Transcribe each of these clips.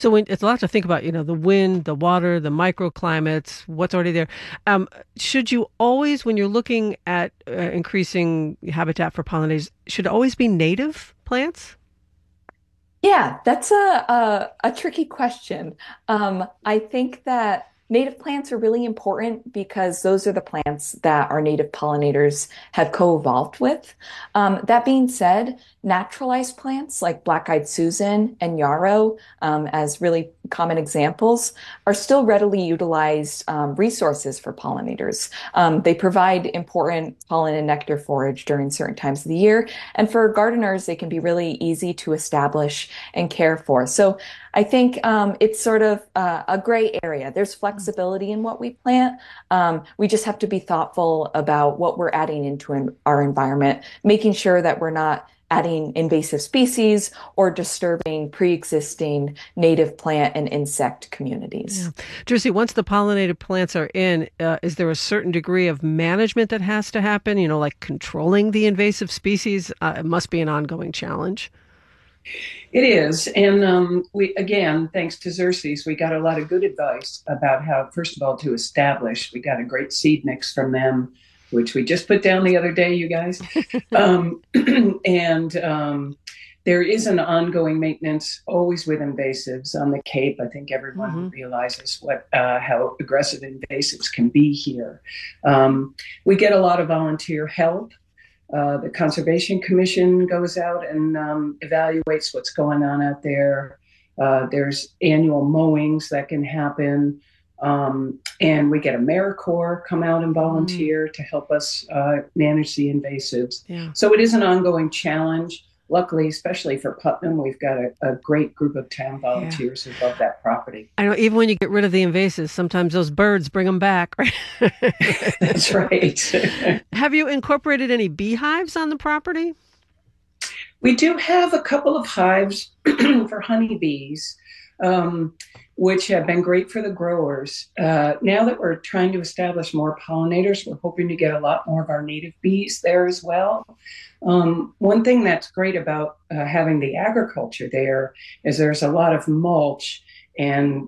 So when, it's a lot to think about, the wind, the water, the microclimates, what's already there. Should you always, when you're looking at increasing habitat for pollinators, should it always be native plants? Yeah, that's a tricky question. I think that native plants are really important because those are the plants that our native pollinators have co-evolved with. That being said, naturalized plants like black-eyed Susan and yarrow, as really common examples, are still readily utilized resources for pollinators. They provide important pollen and nectar forage during certain times of the year, and for gardeners, they can be really easy to establish and care for. So I think it's sort of a gray area. There's flexibility in what we plant. We just have to be thoughtful about what we're adding into our environment, making sure that we're not adding invasive species or disturbing pre-existing native plant and insect Yeah. communities. Jersey, once the pollinated plants are in, is there a certain degree of management that has to happen? Like controlling the invasive species? It must be an ongoing challenge. It is. And we, again, thanks to Xerces, we got a lot of good advice about how, first of all, to establish. We got a great seed mix from them, which we just put down the other day, you guys. Um, and there is an ongoing maintenance always with invasives on the Cape. I think everyone Hmm. realizes what how aggressive invasives can be here. We get a lot of volunteer help. The Conservation Commission goes out and evaluates what's going on out there. There's annual mowings that can happen. And we get AmeriCorps come out and Mm, volunteer to help us manage the invasives. yeah. So it is an ongoing challenge. Luckily, especially for Putnam, we've got a great group of town Yeah. volunteers who love that property. I know even when you get rid of the invasives, sometimes those birds bring them back, right? That's right. Have you incorporated any beehives on the property? We do have a couple of hives for honeybees, um, which have been great for the growers. Now that we're trying to establish more pollinators, we're hoping to get a lot more of our native bees there as well. One thing that's great about having the agriculture there is there's a lot of mulch and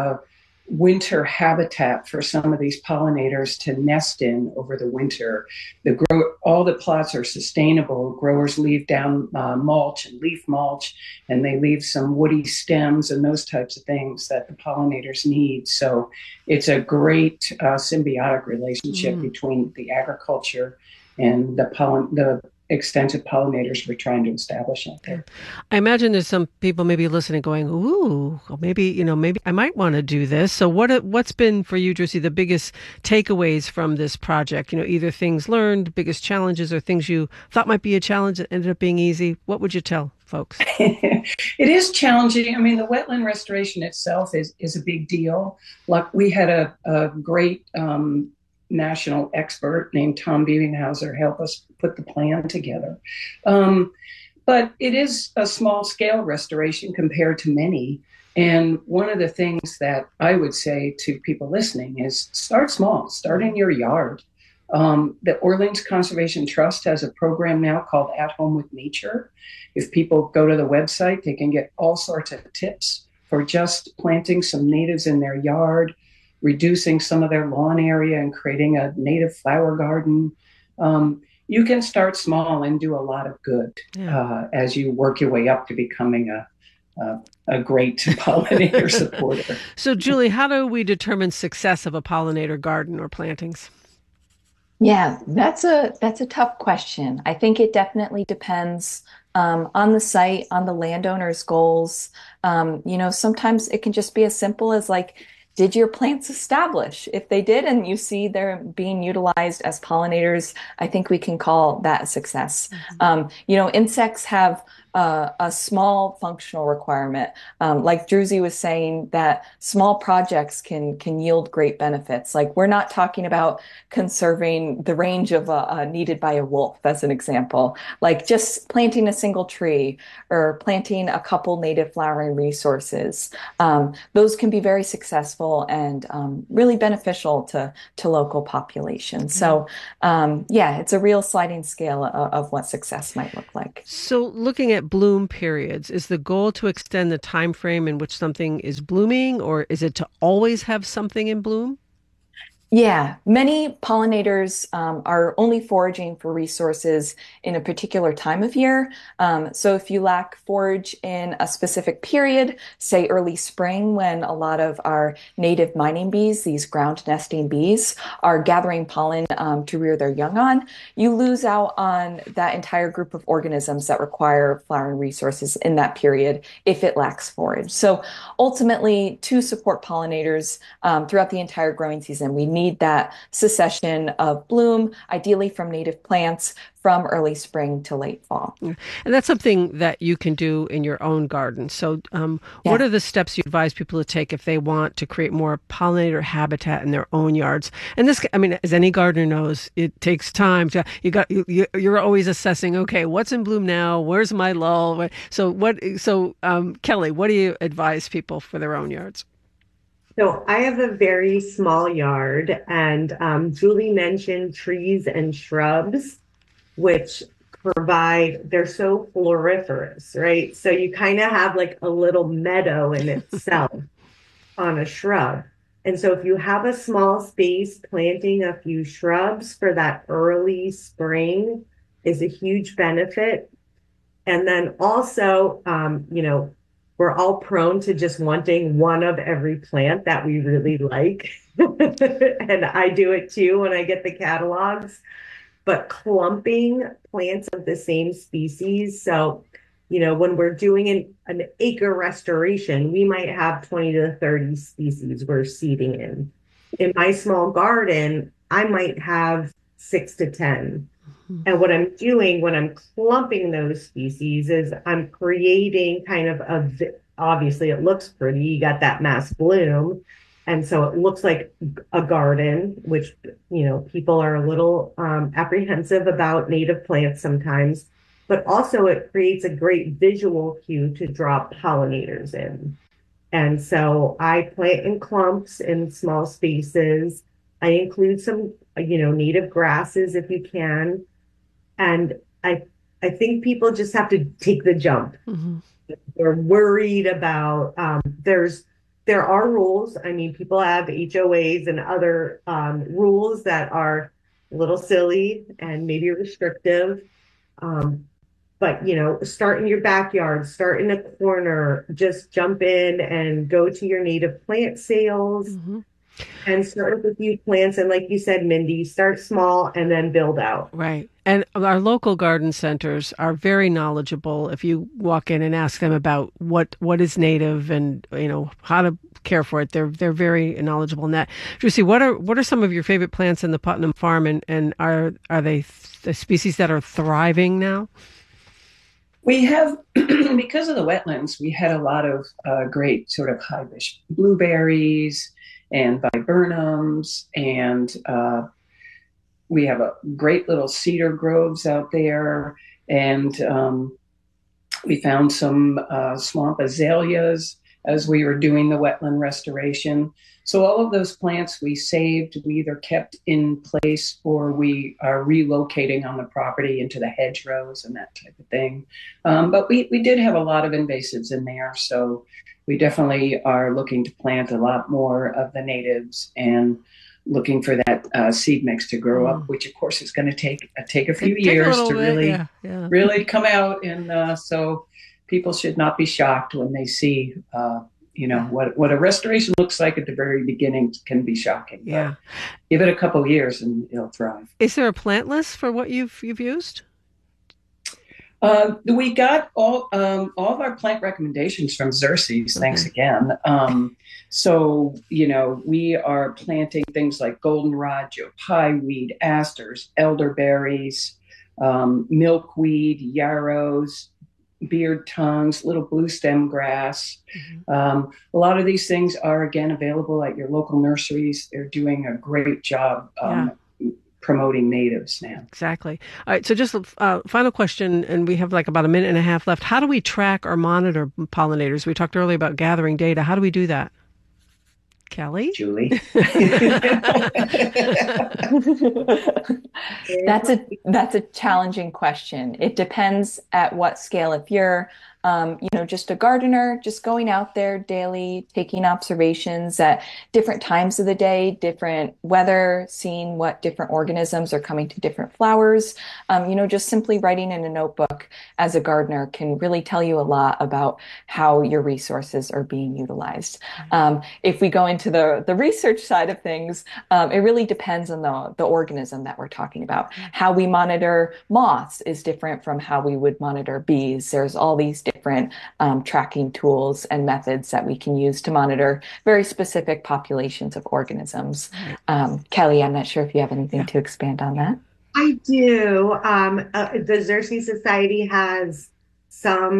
winter habitat for some of these pollinators to nest in over the winter. All the plots are sustainable. Growers leave down mulch and leaf mulch, and they leave some woody stems and those types of things that the pollinators need. So it's a great symbiotic relationship Mm. between the agriculture and the extensive pollinators we're trying to establish out Yeah. there. I imagine there's some people maybe listening going, ooh, well, maybe, maybe I might want to do this. So what's been for you, Drissy, the biggest takeaways from this project? Either things learned, biggest challenges, or things you thought might be a challenge that ended up being easy. What would you tell folks? It is challenging. I mean, the wetland restoration itself is a big deal. Like we had a great national expert named Tom Biebenhauser help us put the plan together. Um, but it is a small scale restoration compared to many. And one of the things that I would say to people listening is start small, start in your yard. The Orleans Conservation Trust has a program now called At Home with Nature. If people go to the website, they can get all sorts of tips for just planting some natives in their yard, reducing some of their lawn area, and creating a native flower garden. You can start small and do a lot of good Yeah. as you work your way up to becoming a great pollinator supporter. So, Julie, how do we determine success of a pollinator garden or plantings? Yeah, that's a tough question. I think it definitely depends on the site, on the landowner's goals. Sometimes it can just be as simple as like, did your plants establish? If they did, and you see they're being utilized as pollinators, I think we can call that a success. Mhm. Insects have a small functional requirement. Like Druzy was saying, that small projects can yield great benefits. Like we're not talking about conserving the range of needed by a wolf, as an example. Like just planting a single tree or planting a couple native flowering resources. Those can be very successful and really beneficial to local populations. Yeah. So, yeah, it's a real sliding scale of what success might look like. So, looking at at bloom periods, is the goal to extend the time frame in which something is blooming, or is it to always have something in bloom? Yeah, many pollinators are only foraging for resources in a particular time of year. So if you lack forage in a specific period, say early spring, when a lot of our native mining bees, these ground nesting bees, are gathering pollen to rear their young on, you lose out on that entire group of organisms that require flowering resources in that period if it lacks forage. So ultimately, to support pollinators throughout the entire growing season, we need that succession of bloom, ideally from native plants, from early spring to late fall. Yeah. And that's something that you can do in your own garden. So, what Yeah. are the steps you advise people to take if they want to create more pollinator habitat in their own yards? And this, I mean, as any gardener knows, it takes time to, you're always assessing, okay, what's in bloom now? Where's my lull? Kelly, what do you advise people for their own yards? So I have a very small yard, and Julie mentioned trees and shrubs, which they're so floriferous, right? So you kind of have like a little meadow in itself on a shrub. And so if you have a small space, planting a few shrubs for that early spring is a huge benefit. And then also, we're all prone to just wanting one of every plant that we really like. And I do it too when I get the catalogs, but clumping plants of the same species. So, when we're doing an acre restoration, we might have 20 to 30 species we're seeding in. In my small garden, I might have 6 to 10. And what I'm doing when I'm clumping those species is I'm creating kind of obviously it looks pretty. You got that mass bloom. And so it looks like a garden, which, people are a little apprehensive about native plants sometimes, but also it creates a great visual cue to draw pollinators in. And so I plant in clumps in small spaces. I include some, native grasses if you can. And I think people just have to take the jump. Mm-hmm. They're worried about there are rules. I mean, people have HOAs and other rules that are a little silly and maybe restrictive. But start in your backyard, start in a corner, just jump in and go to your native plant sales. Mm-hmm. And start with a few plants. And like you said, Mindy, start small and then build out. Right. And our local garden centers are very knowledgeable. If you walk in and ask them about what is native and, how to care for it, they're very knowledgeable in that. Drusy, what are some of your favorite plants in the Putnam Farm, and are they the species that are thriving now? We have, because of the wetlands, we had a lot of great sort of high-bush blueberries and viburnums, and we have a great little cedar groves out there, and we found some swamp azaleas as we were doing the wetland restoration. So all of those plants we saved, we either kept in place or we are relocating on the property into the hedgerows and that type of thing. But we did have a lot of invasives in there, so we definitely are looking to plant a lot more of the natives and looking for that seed mix to grow up, which of course is going to take a few years to really come out. And so people should not be shocked when they see, what a restoration looks like at the very beginning can be shocking. Yeah. But give it a couple of years and it'll thrive. Is there a plant list for what you've used? We got all of our plant recommendations from Xerces. Okay. Thanks again. So, we are planting things like goldenrod, Joe Pye weed, asters, elderberries, milkweed, yarrows, beard tongues, little blue stem grass. Mm-hmm. A lot of these things are, again, available at your local nurseries. They're doing a great job promoting natives now. Exactly. All right. So just a final question, and we have like about a minute and a half left. How do we track or monitor pollinators? We talked earlier about gathering data. How do we do that? Kelly? Julie? That's a challenging question. It depends at what scale. If you're just a gardener, just going out there daily, taking observations at different times of the day, different weather, seeing what different organisms are coming to different flowers. Just simply writing in a notebook as a gardener can really tell you a lot about how your resources are being utilized. If we go into the research side of things, it really depends on the organism that we're talking about. How we monitor moths is different from how we would monitor bees. There's all these different tracking tools and methods that we can use to monitor very specific populations of organisms. Kelly, I'm not sure if you have anything to expand on that. I do. The Xerces Society has some,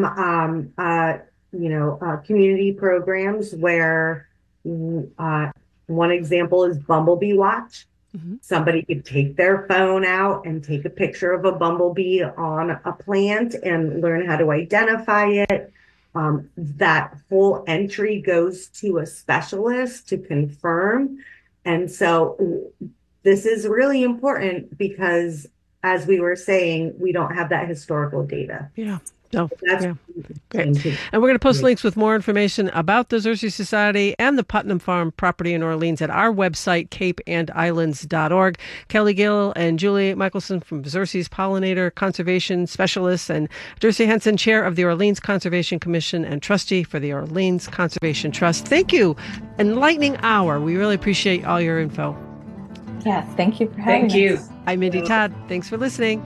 community programs where one example is Bumblebee Watch. Mm-hmm. Somebody could take their phone out and take a picture of a bumblebee on a plant and learn how to identify it. That whole entry goes to a specialist to confirm. And so this is really important because, as we were saying, we don't have that historical data. Yeah. No, great. And we're going to post links with more information about the Xerces Society and the Putnam Farm property in Orleans at our website, capeandislands.org. Kelly Gill and Julie Michelson from Xerces Pollinator Conservation Specialists, and Josie Henson, Chair of the Orleans Conservation Commission and Trustee for the Orleans Conservation Trust. Thank you. Enlightening hour. We really appreciate all your info. Yeah, thank you for having us. Thank you. I'm Mindy Todd. Thanks for listening.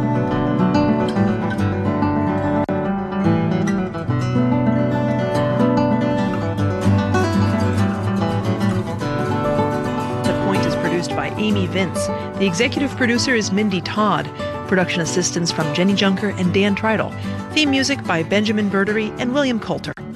By Amy Vince. The executive producer is Mindy Todd. Production assistance from Jenny Junker and Dan Treidel. Theme music by Benjamin Berdery and William Coulter.